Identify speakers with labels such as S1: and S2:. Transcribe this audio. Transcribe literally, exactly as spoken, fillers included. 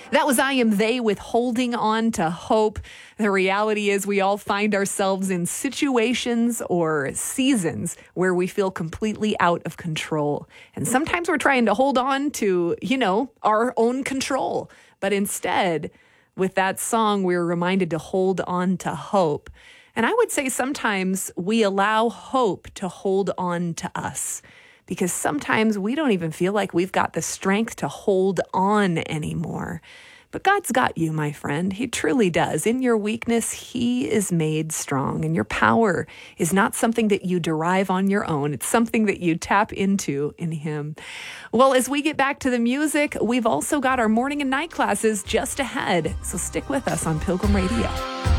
S1: That was I Am They with Holding On to Hope. The reality is we all find ourselves in situations or seasons where we feel completely out of control. And sometimes we're trying to hold on to, you know, our own control. But instead, with that song, we were reminded to hold on to hope. And I would say sometimes we allow hope to hold on to us, because sometimes we don't even feel like we've got the strength to hold on anymore. But God's got you, my friend. He truly does. In your weakness, He is made strong. And your power is not something that you derive on your own. It's something that you tap into in Him. Well, as we get back to the music, we've also got our morning and night classes just ahead. So stick with us on Pilgrim Radio.